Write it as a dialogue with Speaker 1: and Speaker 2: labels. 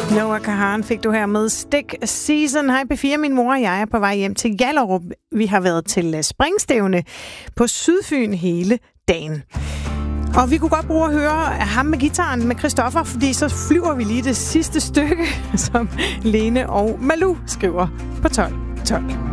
Speaker 1: Noah Kahan fik du her med Stick Season. Hej P4, min mor og jeg er på vej hjem til Hjallerup. Vi har været til springstævne på Sydfyn hele dagen. Og vi kunne godt bruge at høre ham med gitaren med Christoffer, fordi så flyver vi lige det sidste stykke, som Lene og Malou skriver på 12.